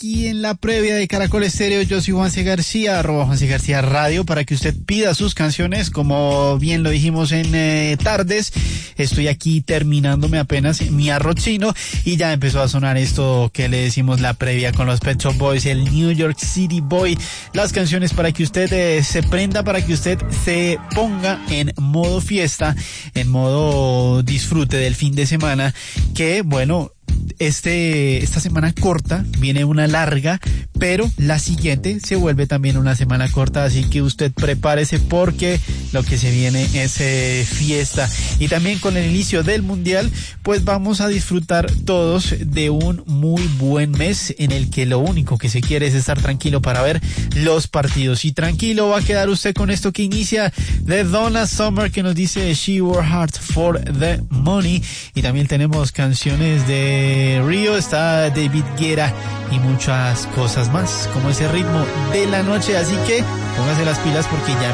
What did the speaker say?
aquí en la previa de Caracol Estéreo. Yo soy Juanse García, @Juanse García Radio, para que usted pida sus canciones, como bien lo dijimos en tardes. Estoy aquí terminándome apenas mi arrocino y ya empezó a sonar esto que le decimos la previa con los Pet Shop Boys, el New York City Boy. Las canciones para que usted se prenda, para que usted se ponga en modo fiesta, en modo disfrute del fin de semana, que bueno, esta semana corta, viene una larga, pero la siguiente se vuelve también una semana corta, así que usted prepárese porque lo que se viene es fiesta. Y también con el inicio del mundial, pues vamos a disfrutar todos de un muy buen mes en el que lo único que se quiere es estar tranquilo para ver los partidos. Y tranquilo va a quedar usted con esto que inicia de Donna Summer, que nos dice She Worked Hard for the Money. Y también tenemos canciones de Río, está David Guetta y muchas cosas más, como ese ritmo de la noche. Así que póngase las pilas porque ya